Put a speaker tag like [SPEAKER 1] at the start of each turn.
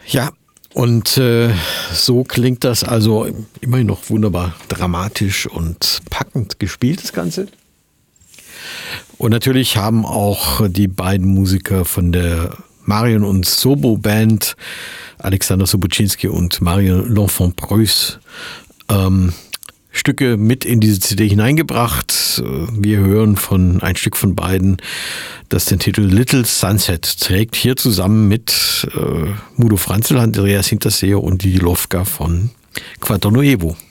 [SPEAKER 1] Ja, und so klingt das also immerhin noch wunderbar dramatisch und packend gespielt, das Ganze. Und natürlich haben auch die beiden Musiker von der Marion und Sobo Band, Alexander Sobocinski und Marion L'Enfant Preuss, Stücke mit in diese CD hineingebracht. Wir hören von ein Stück von beiden, das den Titel Little Sunset trägt, hier zusammen mit Mudo Franzl, Andreas Hinterseher und Didi Lovka von Quarto Nuevo.